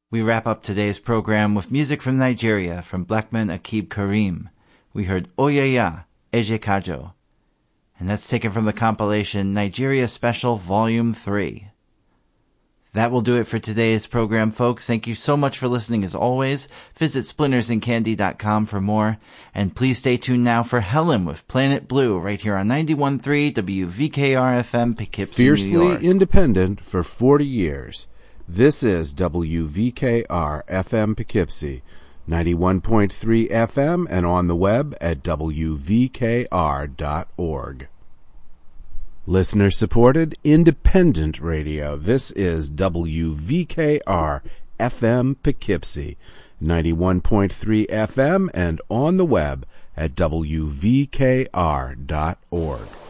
We wrap up today's program with music from Nigeria from Blackman Akib Karim. We heard Oyaya, Eje Kajo. And that's taken from the compilation Nigeria Special Volume 3. That will do it for today's program, folks. Thank you so much for listening as always. Visit splintersandcandy.com for more. And please stay tuned now for Helen with Planet Blue right here on 91.3 WVKR-FM Poughkeepsie, New York. Fiercely independent for 40 years. This is WVKR-FM Poughkeepsie, 91.3 FM and on the web at WVKR.org. Listener-supported independent radio. This is WVKR-FM Poughkeepsie, 91.3 FM and on the web at WVKR.org.